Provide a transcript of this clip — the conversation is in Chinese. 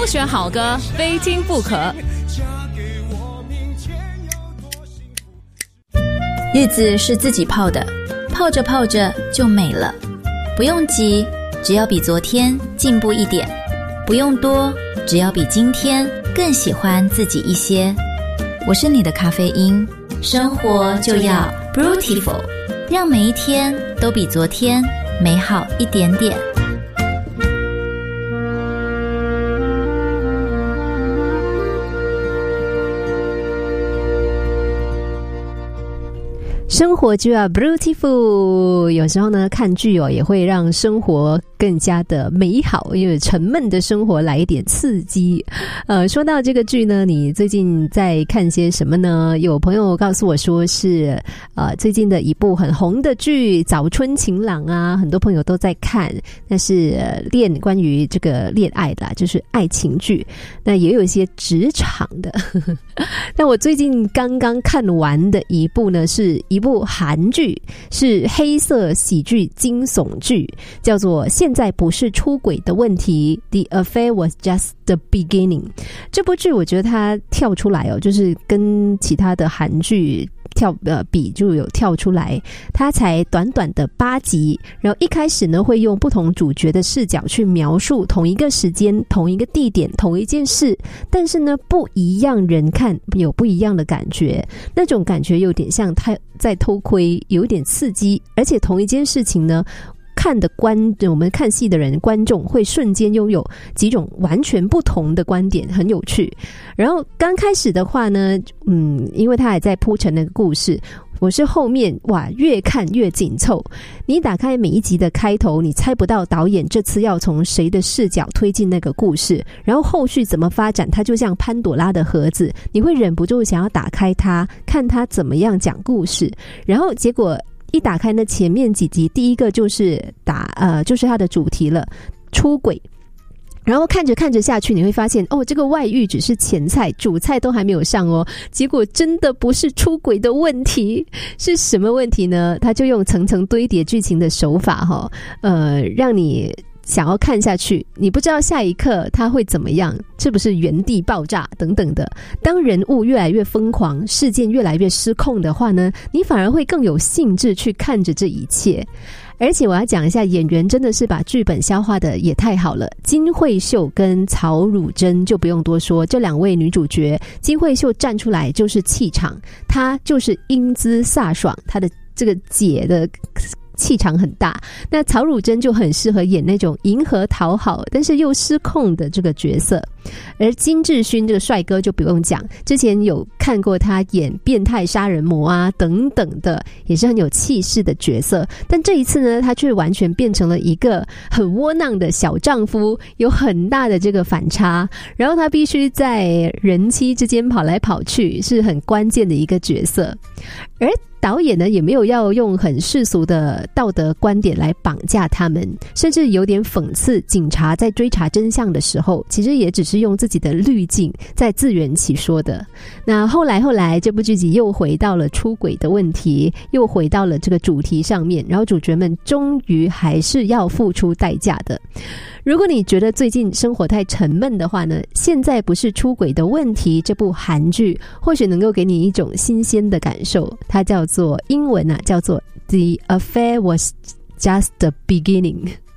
挑选好歌，非听不可。 日子是自己泡的，泡着泡着就美了。不用急，只要比昨天进步一点；不用多，只要比今天更喜欢自己一些。我是你的咖啡因，生活就要 Beautiful， 让每一天都比昨天美好一点点。 生活就要 beautiful， 有时候呢看剧也会让生活更加的美好，因为沉闷的生活来一点刺激。说到这个剧呢，你最近在看些什么呢？有朋友告诉我说是最近的一部很红的剧《早春情郎》啊，很多朋友都在看，那是关于这个恋爱的就是爱情剧，那也有一些职场的。那我最近刚刚看完的一部呢，是一部韩剧，是黑色喜剧惊悚剧，叫做现在不是出轨的问题 The Affair Was Just the Beginning。 这部剧我觉得它跳出来就是跟其他的韩剧比就有跳出来，它才短短的8集，然后一开始呢会用不同主角的视角去描述同一个时间、同一个地点、同一件事，但是呢不一样人看有不一样的感觉，那种感觉有点像他在偷窥，有点刺激，而且同一件事情呢我们看戏的人观众会瞬间拥有几种完全不同的观点，很有趣。然后刚开始的话呢因为他还在铺陈那个故事，我是后面越看越紧凑。你打开每一集的开头，你猜不到导演这次要从谁的视角推进那个故事，然后后续怎么发展，它就像潘朵拉的盒子，你会忍不住想要打开它，看它怎么样讲故事。然后结果一打开呢，前面几集第一个就是就是它的主题了，出轨。然后看着看着下去，你会发现这个外遇只是前菜，主菜都还没有上结果真的不是出轨的问题，是什么问题呢？他就用层层堆叠剧情的手法让你想要看下去，你不知道下一刻他会怎么样，是不是原地爆炸等等的。当人物越来越疯狂，事件越来越失控的话呢，你反而会更有兴致去看着这一切。而且我要讲一下，演员真的是把剧本消化的也太好了。金惠秀跟曹汝珍就不用多说，这两位女主角，金惠秀站出来就是气场，她就是英姿飒爽，她的这个姐的气场很大。那曹汝珍就很适合演那种迎合讨好但是又失控的这个角色。而金智勋这个帅哥就不用讲，之前有看过他演变态杀人魔啊等等的，也是很有气势的角色。但这一次呢，他却完全变成了一个很窝囊的小丈夫，有很大的这个反差，然后他必须在人妻之间跑来跑去，是很关键的一个角色。而导演呢，也没有要用很世俗的道德观点来绑架他们，甚至有点讽刺警察在追查真相的时候，其实也只是用自己的滤镜在自圆其说的。那后来这部剧集又回到了出轨的问题，又回到了这个主题上面，然后主角们终于还是要付出代价的。如果你觉得最近生活太沉闷的话呢，现在不是出轨的问题，这部韩剧或许能够给你一种新鲜的感受。它叫做英文叫做 The Affair Was Just the Beginning。